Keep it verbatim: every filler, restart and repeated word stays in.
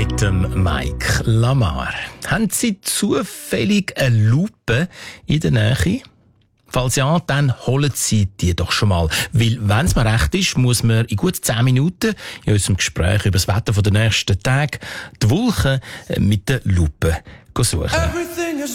mit dem Mike Lamar. Haben Sie zufällig eine Lupe in der Nähe? Falls ja, dann holen Sie die doch schon mal. Weil, wenn es mir recht ist, muss man in gut zehn Minuten in unserem Gespräch über das Wetter der nächsten Tage die Wolken mit der Lupe suchen.